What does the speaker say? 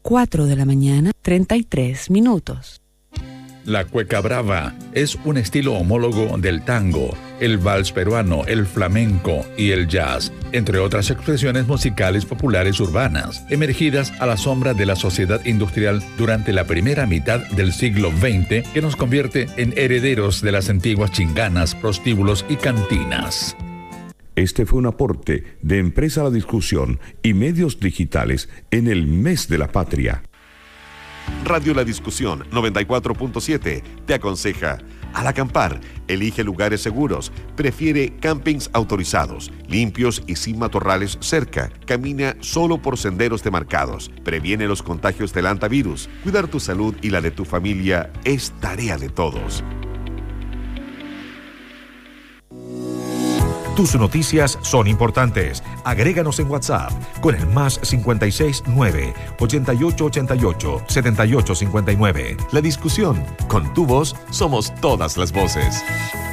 4 de la mañana, 33 minutos. La cueca brava es un estilo homólogo del tango, el vals peruano, el flamenco y el jazz, entre otras expresiones musicales populares urbanas, emergidas a la sombra de la sociedad industrial durante la primera mitad del siglo XX, que nos convierte en herederos de las antiguas chinganas, prostíbulos y cantinas. Este fue un aporte de Empresa La Discusión y Medios Digitales en el Mes de la Patria. Radio La Discusión 94.7 te aconseja: al acampar, elige lugares seguros, prefiere campings autorizados, limpios y sin matorrales cerca, camina solo por senderos demarcados, previene los contagios del hantavirus. Cuidar tu salud y la de tu familia es tarea de todos. Tus noticias son importantes. Agréganos en WhatsApp con el más 569-8888-7859. La Discusión. Con tu voz somos todas las voces.